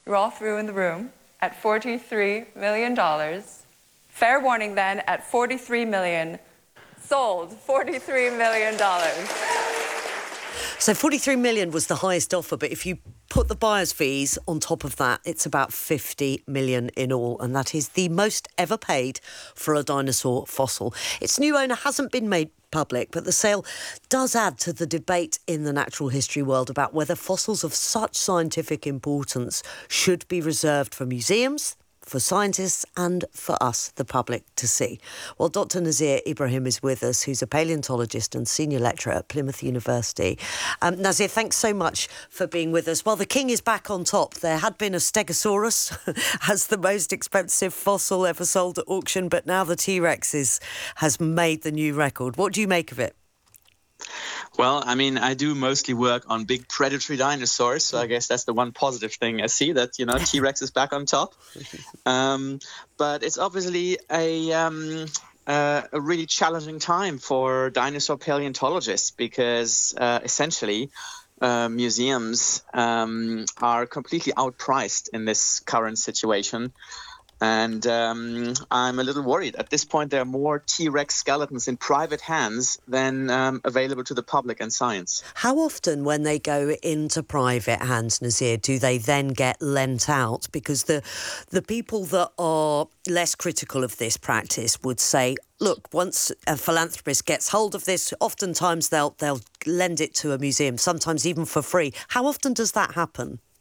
You're all through in the room at $43 million. Fair warning then, at $43 million. Sold, $43 million. So 43 million was the highest offer, but if you put the buyer's fees on top of that, it's about 50 million in all, and that is the most ever paid for a dinosaur fossil. Its new owner hasn't been made public, but the sale does add to the debate in the natural history world about whether fossils of such scientific importance should be reserved for museums, for scientists and for us, the public, to see. Well, Dr Nazir Ibrahim is with us, who's a paleontologist and senior lecturer at Plymouth University. Nazir, thanks so much for being with us. Well, the king is back on top. There had been a Stegosaurus as the most expensive fossil ever sold at auction, but now the T-Rex has made the new record. What do you make of it? Well, I mean, I do mostly work on big predatory dinosaurs, so I guess that's the one positive thing I see, that, T-Rex is back on top. But it's obviously a really challenging time for dinosaur paleontologists because essentially museums are completely outpriced in this current situation. And I'm a little worried. At this point, there are more T-Rex skeletons in private hands than available to the public and science. How often, when they go into private hands, Nazir, do they then get lent out? Because the people that are less critical of this practice would say, look, once a philanthropist gets hold of this, oftentimes they'll lend it to a museum, sometimes even for free. How often does that happen?